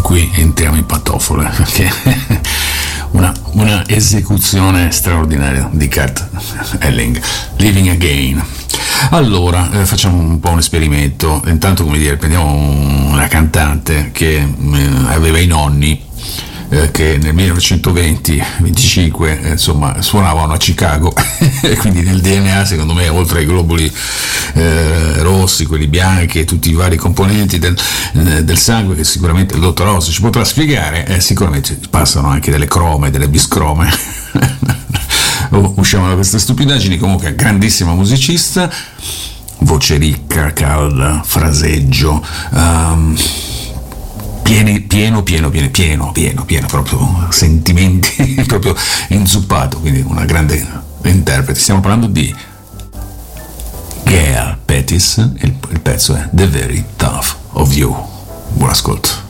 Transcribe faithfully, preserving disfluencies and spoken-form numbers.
qui entriamo in pantofole, perché una, una esecuzione straordinaria di Cat Elling, Living Again. Allora, eh, facciamo un po' un esperimento. Intanto, come dire, prendiamo una cantante che eh, aveva i nonni eh, che nel millenovecentoventi venticinque eh, insomma suonavano a Chicago e quindi nel D N A, secondo me, oltre ai globuli eh, rossi, quelli bianchi e tutti i vari componenti del, eh, del sangue che sicuramente il dottor Rossi ci potrà spiegare, eh, sicuramente passano anche delle crome, delle biscrome. Usciamo da queste stupidaggini. Comunque, grandissima musicista, voce ricca, calda, fraseggio, um, pieni, pieno, pieno, pieno, pieno, pieno, pieno, proprio sentimenti, proprio inzuppato, quindi una grande interprete. Stiamo parlando di Gail Pettis, il, il pezzo è The Very Tough of You. Buon ascolto.